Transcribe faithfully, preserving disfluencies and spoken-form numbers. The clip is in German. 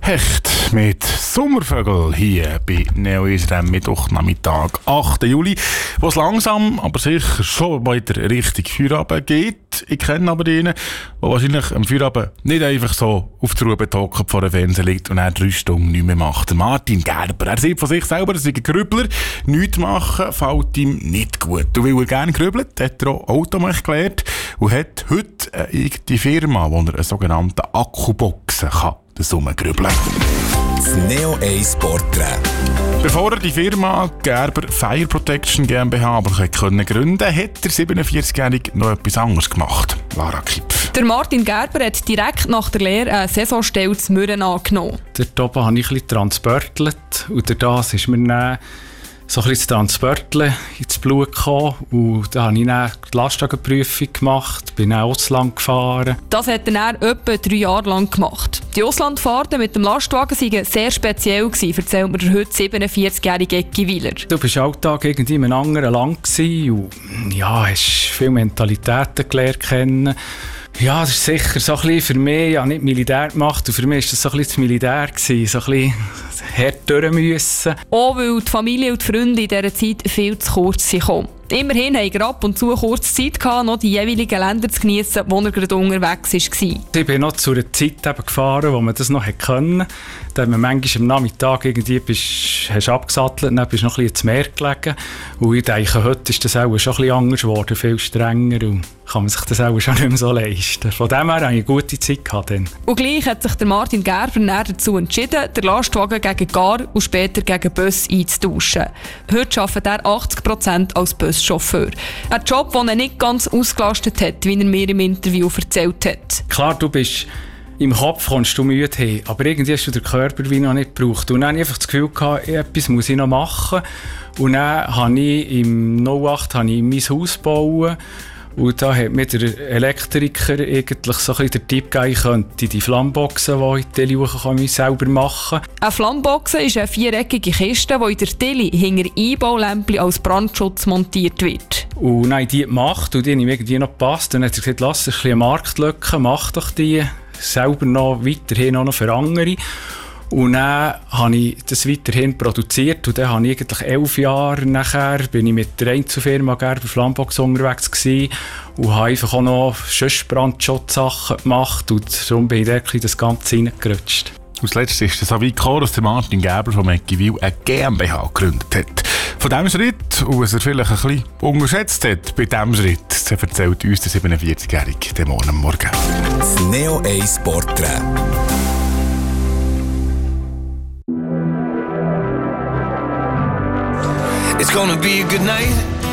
Hecht mit Sommervögel hier bei Neo Israel Mittwochnachmittag, achten Juli, wo es langsam, aber sicher schon weiter Richtung Feierabend geht. Ich kenne aber die, die wahrscheinlich am Feierabend nicht einfach so auf der Ruhe betockt vor dem Fernseher liegt und er drei Stunden nichts mehr macht. Der Martin Gerber, er sieht von sich selber, er sei ein Grübler. Nichts machen fällt ihm nicht gut. Du willst gerne grübeln, hat er auch Automech gelernt und hat heute die Firma, wo er eine sogenannte Akkuboxen kann. Das Rumgrübeln. Das Neo eins Porträt. Bevor er die Firma Gerber Fire Protection GmbH aber gründen konnte, hat der siebenundvierzigjährige noch etwas anderes gemacht. Lara Kipf. Der Martin Gerber hat direkt nach der Lehre eine Saisonstelle zu Mürren angenommen. Dort oben habe ich ein bisschen transportelt und durch das ist mir dann so ein bisschen das Transporteln ins Blut gekommen. Und da habe ich dann die Lastwagenprüfung gemacht, bin auch Ausland gefahren. Das hat er dann etwa drei Jahre lang gemacht. Die Auslandfahrten mit dem Lastwagen waren sehr speziell, erzählt mir der heute siebenundvierzigjährige Ecki Wieler. Du warst Alltag irgendwie in einem anderen Land und ja, hast viele Mentalitäten gelernt kennen. Ja, das ist sicher so ein bisschen für mich, ich habe nicht Militär gemacht und für mich war das so ein bisschen das Militär gewesen, so ein bisschen hart durch müssen. Auch weil die Familie und die Freunde in dieser Zeit viel zu kurz sind. Immerhin hatten wir ab und zu kurz Zeit gehabt, noch die jeweiligen Länder zu geniessen, wo er gerade unterwegs war. Ich bin noch zu einer Zeit eben gefahren, wo man das noch konnte. Da hat man manchmal am Nachmittag irgendwie bist, hast abgesattelt und dann bist du noch ein bisschen ins Meer gelegen. Und ich denke, heute ist das auch schon ein bisschen anders geworden, viel strenger und kann man sich das auch schon nicht mehr so leisten. Von dem her hatte ich eine gute Zeit gehabt. Dann. Und gleich hat sich der Martin Gerber näher dazu entschieden, den Lastwagen gegen Gar und später gegen Bus einzutauschen. Heute arbeitet er achtzig Prozent als Buschauffeur. Ein Job, den er nicht ganz ausgelastet hat, wie er mir im Interview erzählt hat. Klar, du bist im Kopf kannst du müde haben, aber irgendwie hast du den Körper wie noch nicht gebraucht. Und dann hatte ich einfach das Gefühl gehabt, etwas muss ich noch machen. Und dann habe ich im null acht habe ich mein Haus gebaut. Und da hat mir der Elektriker eigentlich so ein bisschen den Tipp gegeben, ich könnte die Flammboxen, die in die Tele kann ich selber machen. Eine Flammboxen ist eine viereckige Kiste, die in der Tele hinter Einbaulämpchen als Brandschutz montiert wird. Und dann habe ich die gemacht und die haben mir irgendwie noch gepasst. Dann hat er gesagt, lass ein bisschen eine Marktlücke, mach doch die selber noch weiterhin auch noch für andere. Und dann habe ich das weiterhin produziert und dann habe ich eigentlich elf Jahre nachher bin ich mit der Einzelfirma Gerber Flammbox unterwegs gewesen und habe einfach auch noch Schussbrandschutzsachen gemacht und darum bin ich da das Ganze reingerutscht. Als letztes ist es so weit gekommen, dass der Martin Gerber von Eckiwil eine GmbH gegründet hat. Von diesem Schritt, und was er vielleicht ein bisschen unterschätzt hat bei diesem Schritt, das erzählt uns der siebenundvierzigjährige den Morgen am Morgen. Das Neo eins Porträt. It's gonna be a good night.